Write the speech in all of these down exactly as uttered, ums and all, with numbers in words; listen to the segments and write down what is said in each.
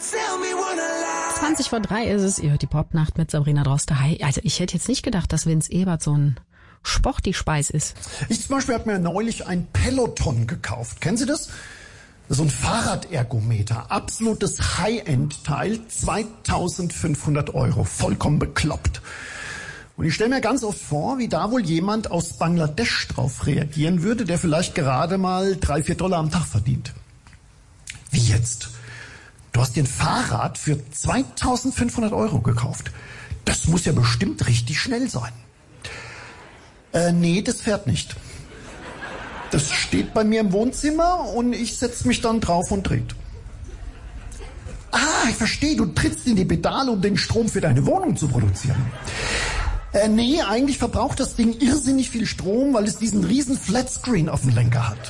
zwanzig vor drei ist es, ihr hört die Popnacht mit Sabrina Droste. Hi. Also ich hätte jetzt nicht gedacht, dass Vince Ebert so ein Sporty-Speis ist. Ich zum Beispiel habe mir neulich ein Peloton gekauft. Kennen Sie das? So ein Fahrradergometer, absolutes High-End-Teil, zweitausendfünfhundert Euro, vollkommen bekloppt. Und ich stelle mir ganz oft vor, wie da wohl jemand aus Bangladesch drauf reagieren würde, der vielleicht gerade mal drei, vier Dollar am Tag verdient. Wie jetzt? Du hast dir ein Fahrrad für zweitausendfünfhundert Euro gekauft. Das muss ja bestimmt richtig schnell sein. Äh, nee, das fährt nicht. Das steht bei mir im Wohnzimmer und ich setze mich dann drauf und dreht. Ah, ich verstehe, du trittst in die Pedale, um den Strom für deine Wohnung zu produzieren. Äh, nee, eigentlich verbraucht das Ding irrsinnig viel Strom, weil es diesen riesen Flatscreen auf dem Lenker hat.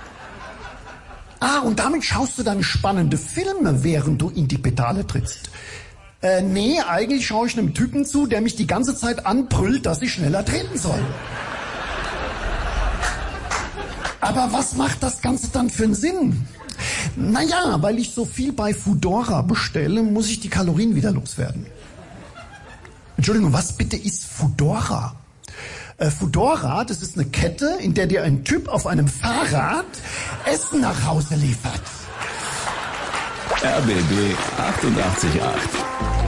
Ah, und damit schaust du dann spannende Filme, während du in die Pedale trittst. Äh, nee, eigentlich schaue ich einem Typen zu, der mich die ganze Zeit anbrüllt, dass ich schneller treten soll. Aber was macht das Ganze dann für einen Sinn? Naja, weil ich so viel bei Foodora bestelle, muss ich die Kalorien wieder loswerden. Entschuldigung, was bitte ist Foodora? Äh, Foodora, das ist eine Kette, in der dir ein Typ auf einem Fahrrad Essen nach Hause liefert. R B B achtundachtzig Komma acht